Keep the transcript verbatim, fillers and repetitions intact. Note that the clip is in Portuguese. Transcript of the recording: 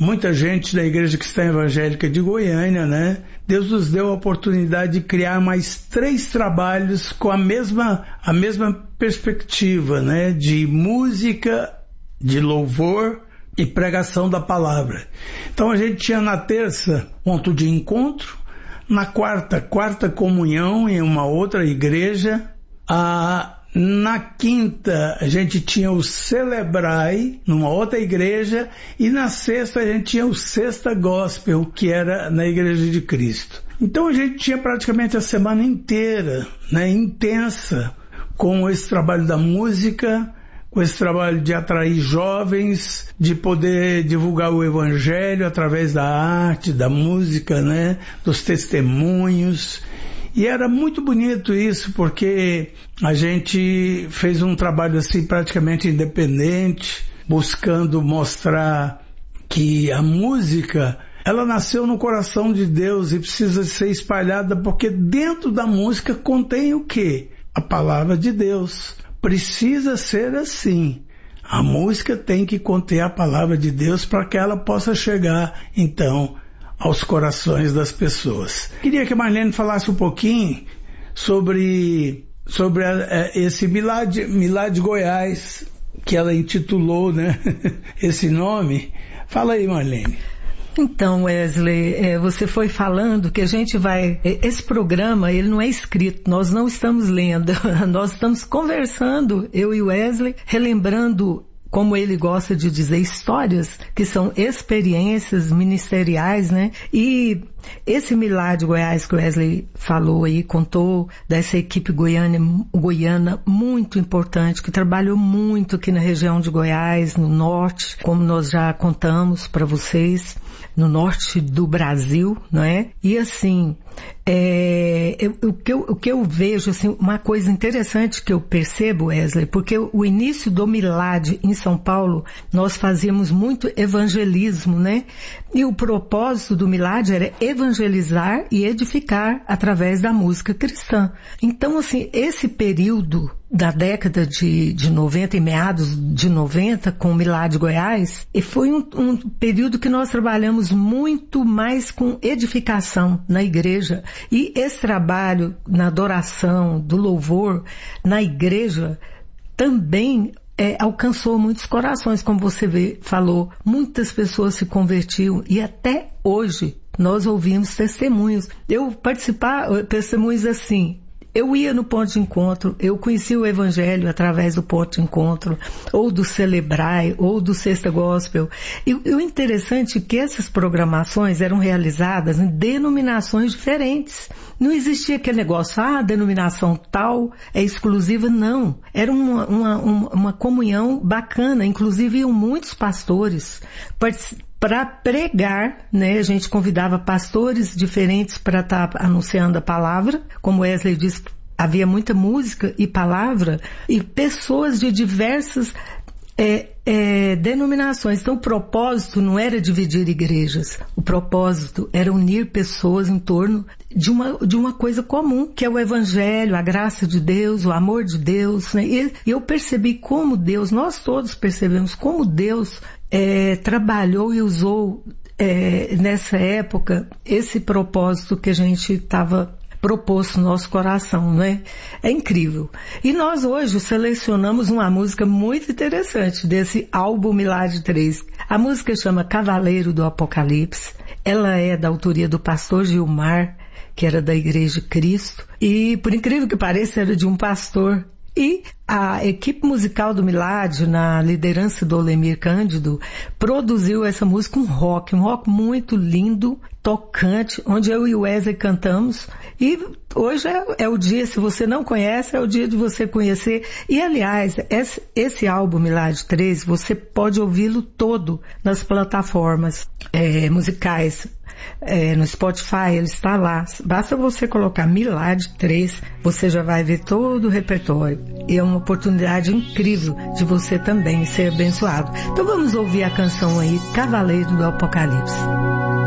muita gente da Igreja Cristã Evangélica de Goiânia, né? Deus nos deu a oportunidade de criar mais três trabalhos com a mesma, a mesma perspectiva, né? De música, de louvor e pregação da palavra. Então a gente tinha na terça ponto de encontro, na quarta, quarta comunhão em uma outra igreja, a na quinta, a gente tinha o Celebrai, numa outra igreja, e na sexta, a gente tinha o Sexta Gospel, que era na Igreja de Cristo. Então, a gente tinha praticamente a semana inteira, né, intensa, com esse trabalho da música, com esse trabalho de atrair jovens, de poder divulgar o Evangelho através da arte, da música, né, dos testemunhos. E era muito bonito isso, porque a gente fez um trabalho assim praticamente independente, buscando mostrar que a música, ela nasceu no coração de Deus e precisa ser espalhada, porque dentro da música contém o quê? A palavra de Deus. Precisa ser assim. A música tem que conter a palavra de Deus para que ela possa chegar, então, aos corações das pessoas. Queria que a Marlene falasse um pouquinho sobre, sobre a, a, esse Milad, Milad Goiás, que ela intitulou, né, esse nome. Fala aí, Marlene. Então, Wesley, é, você foi falando que a gente vai... Esse programa, ele não é escrito, nós não estamos lendo, nós estamos conversando, eu e o Wesley, relembrando, como ele gosta de dizer, histórias que são experiências ministeriais, né? E esse Milad Goiás que o Wesley falou aí, contou dessa equipe goiana, goiana muito importante, que trabalhou muito aqui na região de Goiás, no norte, como nós já contamos para vocês, no norte do Brasil, não é? E assim, é, eu, o, que eu, o que eu vejo, assim, uma coisa interessante que eu percebo, Wesley, porque o início do Milad em São Paulo, nós fazíamos muito evangelismo, né? E o propósito do Milad era evangelizar e edificar através da música cristã. Então, assim, esse período da década de, de noventa e meados de noventa com o Milad Goiás, e foi um, um período que nós trabalhamos muito mais com edificação na igreja. E esse trabalho na adoração, do louvor na igreja também É, alcançou muitos corações, como você vê, falou, muitas pessoas se convertiam e até hoje nós ouvimos testemunhos. Eu participar, testemunhos assim, eu ia no ponto de encontro, eu conhecia o Evangelho através do ponto de encontro, ou do Celebrai, ou do Sexta Gospel. E, e o interessante é que essas programações eram realizadas em denominações diferentes. Não existia aquele negócio, ah, a denominação tal é exclusiva, não. Era uma, uma, uma, uma comunhão bacana, inclusive iam muitos pastores para pregar, né? A gente convidava pastores diferentes para estar tá anunciando a palavra, como Wesley disse, havia muita música e palavra, e pessoas de diversas É, é, denominações. Então o propósito não era dividir igrejas, o propósito era unir pessoas em torno de uma, de uma coisa comum, que é o Evangelho, a graça de Deus, o amor de Deus, né? E eu percebi como Deus, nós todos percebemos como Deus é, trabalhou e usou é, nessa época esse propósito que a gente estava proposto no nosso coração, né? É incrível. E nós hoje selecionamos uma música muito interessante desse álbum Milad três. A música chama Cavaleiro do Apocalipse. Ela é da autoria do pastor Gilmar, que era da Igreja de Cristo. E, por incrível que pareça, era de um pastor. E a equipe musical do Milad, na liderança do Olemir Cândido, produziu essa música, um rock, um rock muito lindo, tocante, onde eu e o Wesley cantamos. E hoje é, é o dia, se você não conhece, é o dia de você conhecer. E, aliás, esse, esse álbum Milad três, você pode ouvi-lo todo nas plataformas é, musicais. É, no Spotify, ele está lá. Basta você colocar Milad três, você já vai ver todo o repertório. E é uma oportunidade incrível de você também ser abençoado. Então vamos ouvir a canção aí, Cavaleiro do Apocalipse.